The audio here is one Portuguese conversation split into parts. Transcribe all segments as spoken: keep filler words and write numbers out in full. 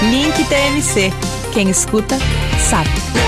Link T M C. Quem escuta, sabe.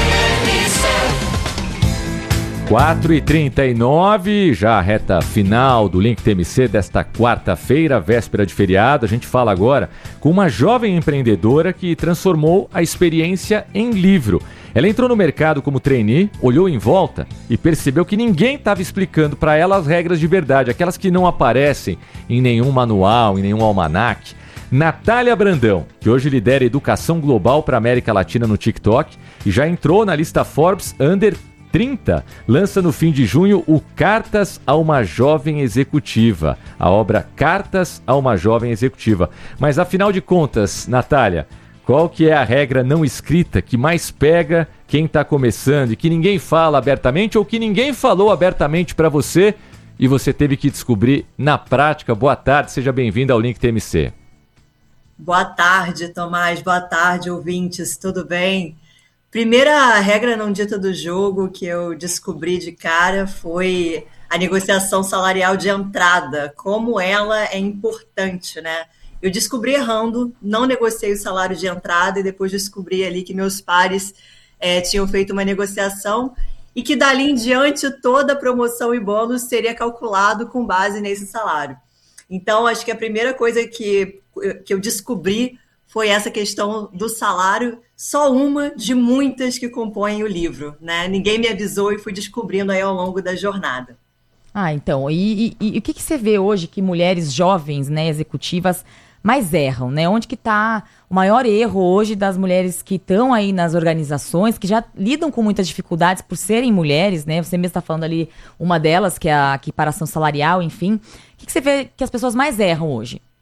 quatro e trinta e nove, já a reta final do Link T M C desta quarta-feira, véspera de feriado. A gente fala agora com uma jovem empreendedora que transformou a experiência em livro. Ela entrou no mercado como trainee, olhou em volta e percebeu que ninguém estava explicando para ela as regras de verdade, aquelas que não aparecem em nenhum manual, em nenhum almanaque. Natália Brandão, que hoje lidera Educação Global para a América Latina no TikTok e já entrou na lista Forbes Under trinta, lança no fim de junho o Cartas a uma Jovem Executiva, a obra Cartas a uma Jovem Executiva. Mas afinal de contas, Natália, qual que é a regra não escrita que mais pega quem está começando e que ninguém fala abertamente ou que ninguém falou abertamente para você e você teve que descobrir na prática? Boa tarde, seja bem-vindo ao Link T M C. Boa tarde, Tomás. Boa tarde, ouvintes. Tudo bem? Primeira regra não dita do jogo que eu descobri de cara foi a negociação salarial de entrada, como ela é importante, né? Eu descobri errando, não negociei o salário de entrada e depois descobri ali que meus pares é, tinham feito uma negociação e que dali em diante toda a promoção e bônus seria calculado com base nesse salário. Então, acho que a primeira coisa que, que eu descobri foi essa questão do salário, só uma de muitas que compõem o livro, né? Ninguém me avisou e fui descobrindo aí ao longo da jornada. Ah, então, e, e, e o que, que você vê hoje que mulheres jovens, né, executivas, mais erram, né? Onde que está o maior erro hoje das mulheres que estão aí nas organizações, que já lidam com muitas dificuldades por serem mulheres, né? Você mesmo está falando ali uma delas, que é a equiparação salarial, enfim. O que, que você vê que as pessoas mais erram hoje?